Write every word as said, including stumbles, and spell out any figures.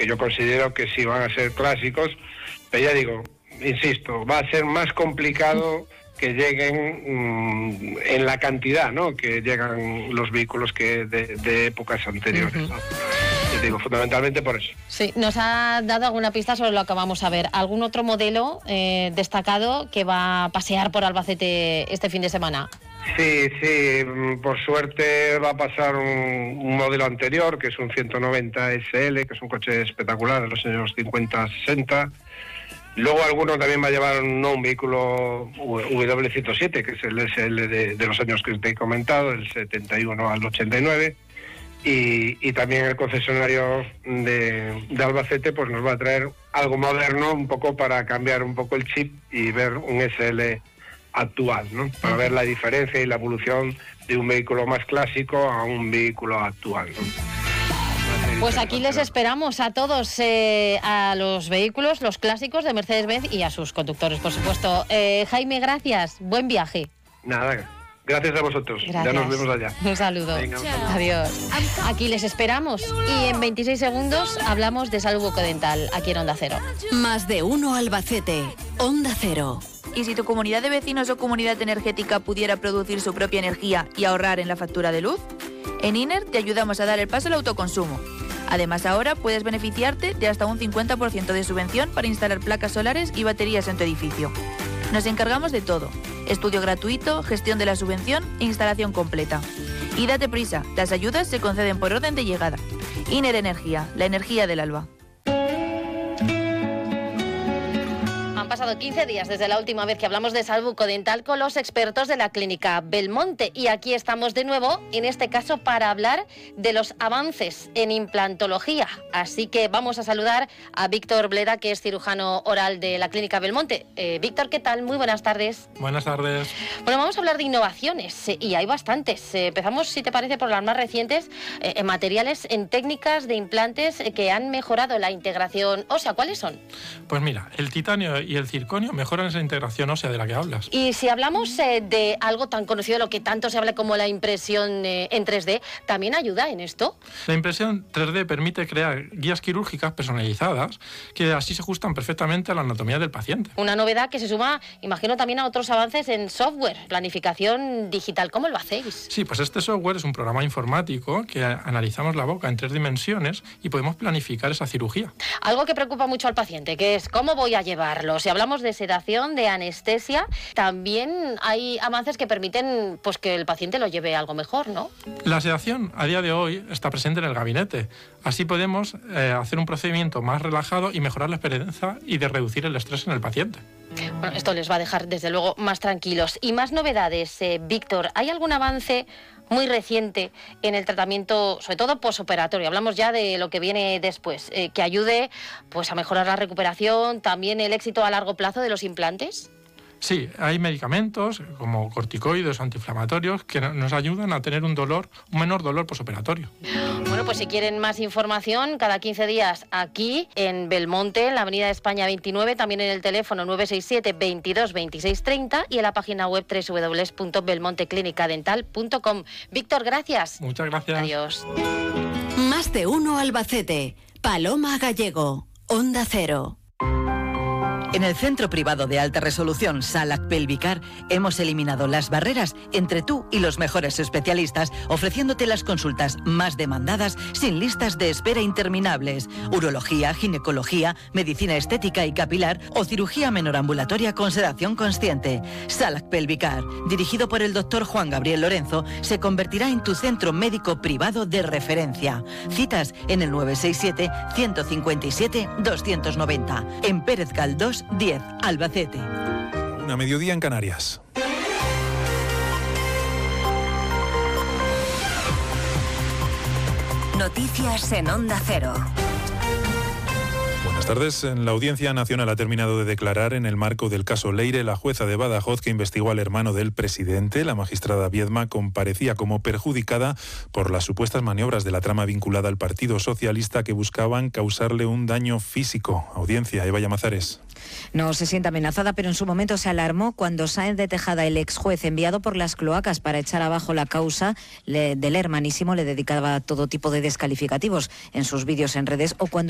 que yo considero que sí van a ser clásicos, pero ya digo, insisto, va a ser más complicado que lleguen mmm, en la cantidad, ¿no?, que llegan los vehículos que de, de épocas anteriores, uh-huh. ¿no? Te digo, fundamentalmente por eso. Sí, nos ha dado alguna pista sobre lo que vamos a ver. ¿Algún otro modelo eh, destacado que va a pasear por Albacete este fin de semana? Sí, sí, por suerte va a pasar un, un modelo anterior, que es un ciento noventa S L, que es un coche espectacular de los años cincuenta sesenta. Luego alguno también va a llevar no un vehículo W ciento siete, que es el S L de, de los años que te he comentado, del setenta y uno al ochenta y nueve. Y, y también el concesionario de, de Albacete pues nos va a traer algo moderno, un poco para cambiar un poco el chip y ver un S L actual, ¿no?, para ver la diferencia y la evolución de un vehículo más clásico a un vehículo actual, ¿no? Pues aquí les esperamos a todos, eh, a los vehículos, los clásicos de Mercedes-Benz y a sus conductores, por supuesto. Eh, Jaime, gracias. Buen viaje. Nada, gracias a vosotros. Gracias. Ya nos vemos allá. Un saludo. Venga, un saludo. Adiós. Aquí les esperamos y en veintiséis segundos hablamos de salud bucodental aquí en Onda Cero. Más de uno Albacete. Onda Cero. ¿Y si tu comunidad de vecinos o comunidad energética pudiera producir su propia energía y ahorrar en la factura de luz? En INER te ayudamos a dar el paso al autoconsumo. Además, ahora puedes beneficiarte de hasta un cincuenta por ciento de subvención para instalar placas solares y baterías en tu edificio. Nos encargamos de todo: estudio gratuito, gestión de la subvención e instalación completa. Y date prisa, las ayudas se conceden por orden de llegada. INER Energía, la energía del alba. Han pasado quince días desde la última vez que hablamos de salud bucodental con los expertos de la clínica Belmonte y aquí estamos de nuevo, en este caso para hablar de los avances en implantología. Así que vamos a saludar a Víctor Bleda, que es cirujano oral de la clínica Belmonte. Eh, Víctor, ¿qué tal? Muy buenas tardes. Buenas tardes. Bueno, vamos a hablar de innovaciones eh, y hay bastantes. Eh, empezamos, si te parece, por las más recientes, eh, en materiales, en técnicas de implantes eh, que han mejorado la integración ósea. ¿Cuáles son? Pues mira, el titanio y el circonio mejoran esa integración ósea de la que hablas. Y si hablamos eh, de algo tan conocido, lo que tanto se habla como la impresión eh, en tres D, ¿también ayuda en esto? La impresión tres D permite crear guías quirúrgicas personalizadas que así se ajustan perfectamente a la anatomía del paciente. Una novedad que se suma, imagino, también a otros avances en software, planificación digital. ¿Cómo lo hacéis? Sí, pues este software es un programa informático que analizamos la boca en tres dimensiones y podemos planificar esa cirugía. Algo que preocupa mucho al paciente, que es cómo voy a llevarlo. Si hablamos de sedación, de anestesia, también hay avances que permiten pues que el paciente lo lleve algo mejor, ¿no? La sedación a día de hoy está presente en el gabinete. Así podemos eh, hacer un procedimiento más relajado y mejorar la experiencia y de reducir el estrés en el paciente. Bueno, esto les va a dejar desde luego más tranquilos. Y más novedades, eh, Víctor, ¿hay algún avance muy reciente en el tratamiento, sobre todo posoperatorio? Hablamos ya de lo que viene después, eh, que ayude pues a mejorar la recuperación, también el éxito a largo plazo de los implantes. Sí, hay medicamentos como corticoides o antiinflamatorios que nos ayudan a tener un dolor, un menor dolor posoperatorio. Bueno, pues si quieren más información, cada quince días aquí en Belmonte, en la avenida España veintinueve, también en el teléfono nueve seis siete, veintidós, veintiséis, treinta y en la página web doble u doble u doble u punto belmonte clínica dental punto com. Víctor, gracias. Muchas gracias. Adiós. Más de uno Albacete. Paloma Gallego. Onda Cero. En el Centro Privado de Alta Resolución Salac Pelvicar hemos eliminado las barreras entre tú y los mejores especialistas, ofreciéndote las consultas más demandadas sin listas de espera interminables. Urología, ginecología, medicina estética y capilar o cirugía menor ambulatoria con sedación consciente. Salac Pelvicar, dirigido por el doctor Juan Gabriel Lorenzo, se convertirá en tu centro médico privado de referencia. Citas en el nueve seis siete, ciento cincuenta y siete, doscientos noventa. En Pérez Galdós diez, Albacete. Una mediodía en Canarias. Noticias en Onda Cero. Buenas tardes. La Audiencia Nacional ha terminado de declarar en el marco del caso Leire. La jueza de Badajoz que investigó al hermano del presidente, la magistrada Viedma, comparecía como perjudicada por las supuestas maniobras de la trama vinculada al Partido Socialista que buscaban causarle un daño físico. Audiencia, Eva Llamazares. No se siente amenazada, pero en su momento se alarmó cuando Sáenz de Tejada, el ex juez enviado por las cloacas para echar abajo la causa le, del hermanísimo, le dedicaba todo tipo de descalificativos en sus vídeos en redes o cuando